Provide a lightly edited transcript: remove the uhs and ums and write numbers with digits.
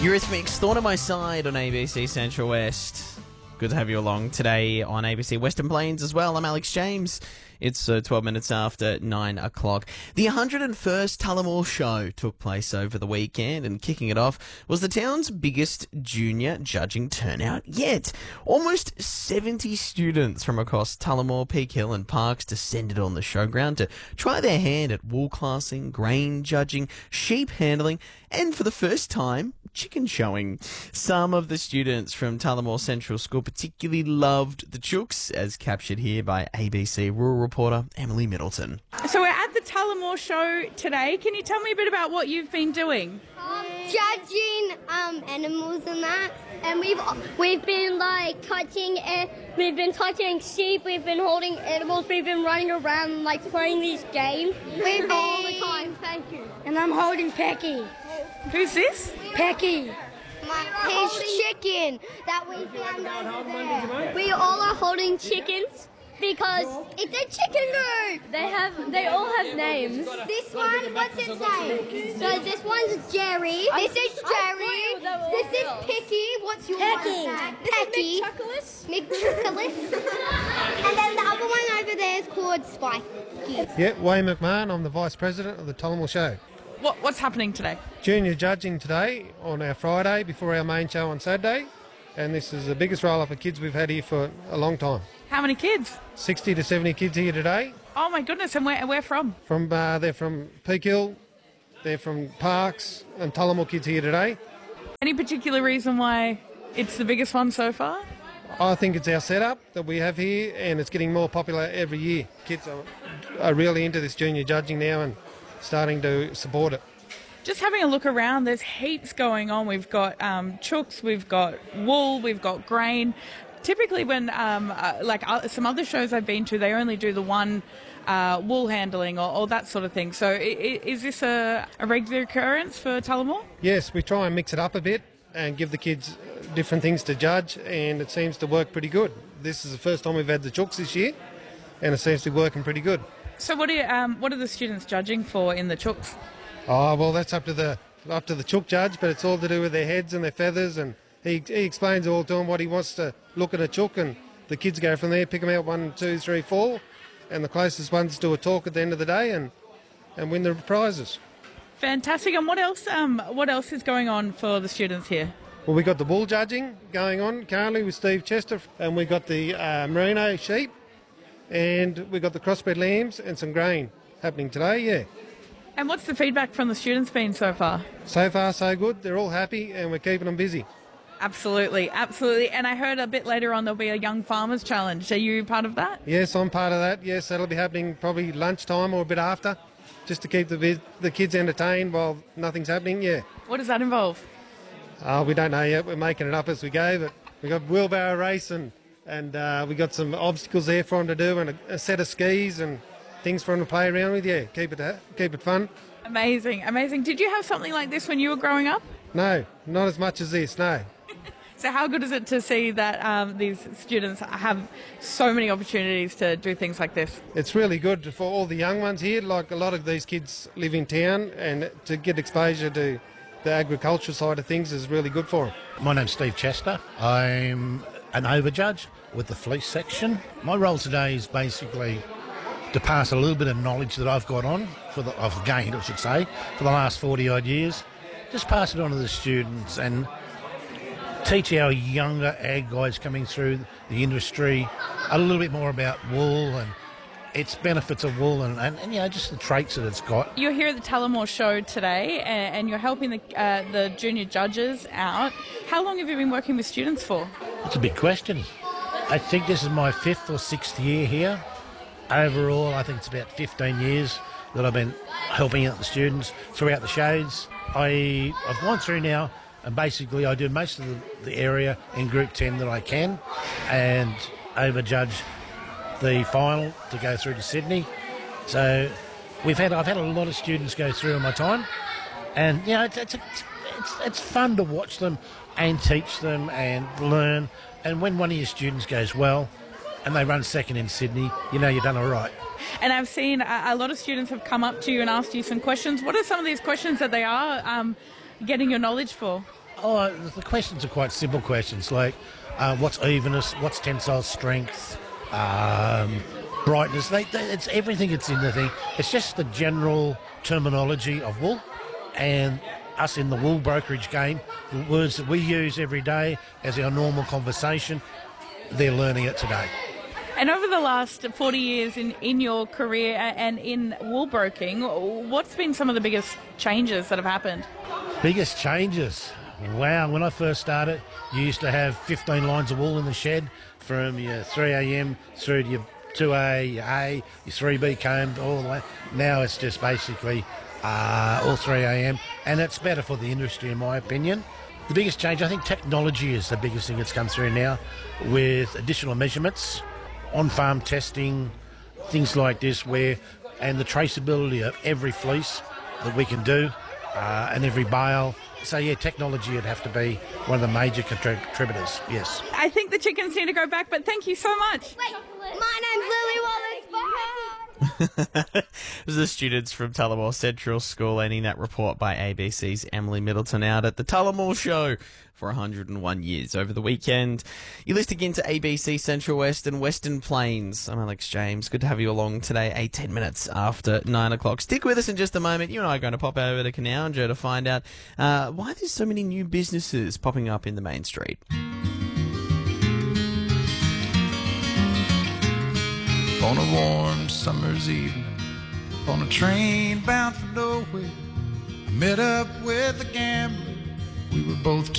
Eurythmics, Thorn on My Side on ABC Central West. Good to have you along today on ABC Western Plains as well. I'm Alex James. It's 12 minutes after 9 o'clock. The 101st Tullamore Show took place over the weekend, and kicking it off was the town's biggest junior judging turnout yet. Almost 70 students from across Tullamore, Peak Hill and Parkes descended on the showground to try their hand at wool classing, grain judging, sheep handling, and for the first time, chicken showing. Some of the students from Tullamore Central School particularly loved the chooks, as captured here by ABC rural reporter Emily Middleton. So we're at the Tullamore Show today. Can you tell me a bit about what you've been doing? Judging animals and that, and we've been like touching sheep, we've been holding animals, we've been running around like playing these games all the time. Thank you. And I'm holding Pecky. Who's this? Pecky. His chicken that we found over there. We all are holding chickens because it's a chicken group. They all have names. This one, what's its name? So this one's Jerry. This is Jerry. This is Picky. What's your name? Pecky. McChuckalis. And then the other one over there is called Spike. Yeah, Wayne McMahon. I'm the Vice President of the Tullamore Show. What's happening today? Junior judging today on our Friday before our main show on Saturday. And this is the biggest roll-up of kids we've had here for a long time. How many kids? 60 to 70 kids here today. Oh my goodness, and where from? They're from Peak Hill, they're from Parkes, and Tullamore kids here today. Any particular reason why it's the biggest one so far? I think it's our setup that we have here, and it's getting more popular every year. Kids are really into this junior judging now and starting to support it. Just having a look around, there's heaps going on. We've got chooks, we've got wool, we've got grain. Typically when, some other shows I've been to, they only do the one wool handling or that sort of thing. So is this a regular occurrence for Tullamore? Yes, we try and mix it up a bit and give the kids different things to judge, and it seems to work pretty good. This is the first time we've had the chooks this year, and it seems to be working pretty good. So what are the students judging for in the chooks? Oh, well, that's up to the chook judge, but it's all to do with their heads and their feathers, and he explains all to them what he wants to look at a chook, and the kids go from there, pick them out 1, 2, 3, 4, and the closest ones do a talk at the end of the day and win the prizes. Fantastic. And what else is going on for the students here? Well, we got the wool judging going on currently with Steve Chester, and we got the merino sheep, and we got the crossbred lambs and some grain happening today, yeah. And what's the feedback from the students been so far? So far, so good. They're all happy, and we're keeping them busy. Absolutely, absolutely. And I heard a bit later on there'll be a Young Farmers Challenge. Are you part of that? Yes, I'm part of that. Yes, that'll be happening probably lunchtime or a bit after, just to keep the kids entertained while nothing's happening, yeah. What does that involve? We don't know yet. We're making it up as we go, but we've got wheelbarrow race and we got some obstacles there for them to do, and a set of skis and things for them to play around with. Yeah, keep it fun. Amazing, amazing. Did you have something like this when you were growing up? No, not as much as this, no. So how good is it to see that these students have so many opportunities to do things like this? It's really good for all the young ones here. Like, a lot of these kids live in town, and to get exposure to the agriculture side of things is really good for them. My name's Steve Chester. I'm an overjudge with the fleece section. My role today is basically to pass a little bit of knowledge that I've got on, I've gained, I should say, for the last 40 odd years. Just pass it on to the students and teach our younger ag guys coming through the industry a little bit more about wool and its benefits of wool and you know, just the traits that it's got. You're here at the Tullamore Show today and you're helping the junior judges out. How long have you been working with students for? It's a big question. I think this is my 5th or 6th year here. Overall, I think it's about 15 years that I've been helping out the students throughout the shows. I've gone through now, and basically I do most of the area in Group 10 that I can, and overjudge the final to go through to Sydney. So I've had a lot of students go through in my time, and you know it's fun to watch them and teach them and learn. And when one of your students goes well, and they run second in Sydney, you know you've done all right. And I've seen a lot of students have come up to you and asked you some questions. What are some of these questions that they are getting your knowledge for? Oh, the questions are quite simple questions, like what's evenness, what's tensile strength, brightness. It's everything that's in the thing. It's just the general terminology of wool, and us in the wool brokerage game, the words that we use every day as our normal conversation, they're learning it today. And over the last 40 years in your career and in wool broking, what's been some of the biggest changes that have happened? Biggest changes? Wow, when I first started, you used to have 15 lines of wool in the shed from your 3am through to your 2A, your A, your 3B comb, all the way. Now it's just basically all 3am, and it's better for the industry in my opinion. The biggest change, I think technology is the biggest thing that's come through now, with additional measurements, on-farm testing, things like this, and the traceability of every fleece that we can do, and every bale. So yeah, technology would have to be one of the major contributors, yes. I think the chickens need to go back, but thank you so much. Wait, my name's Lily Wallace. It was the students from Tullamore Central School ending that report by ABC's Emily Middleton out at the Tullamore Show for 101 years over the weekend. You're listening into ABC Central West and Western Plains. I'm Alex James. Good to have you along today, 10 minutes after 9 o'clock. Stick with us in just a moment. You and I are going to pop over to Canowinga to find out why there's so many new businesses popping up in the main street. On a warm summer's evening, on a train bound for nowhere, I met up with a gambler. We were both